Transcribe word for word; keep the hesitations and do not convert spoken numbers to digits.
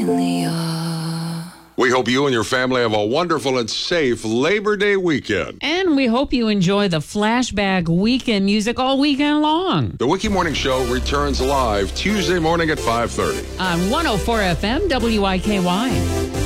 the awe. We hope you and your family have a wonderful and safe Labor Day weekend. And we hope you enjoy the Flashback Weekend music all weekend long. The Wiki Morning Show returns live Tuesday morning at five thirty. On one oh four F M W I K Y.